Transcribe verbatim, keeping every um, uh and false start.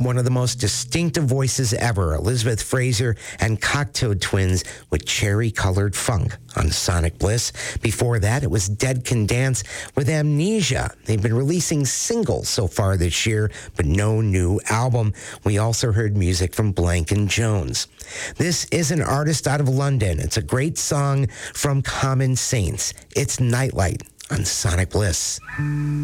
one of the most distinctive voices ever, Elizabeth Fraser and Cocteau Twins with Cherry Colored Funk on Sonic Bliss. Before that, it was Dead Can Dance with Amnesia. They've been releasing singles so far this year, but no new album. We also heard music from Blank and Jones. This is an artist out of London. It's a great song from Common Saints. It's Nightlight on Sonic Bliss.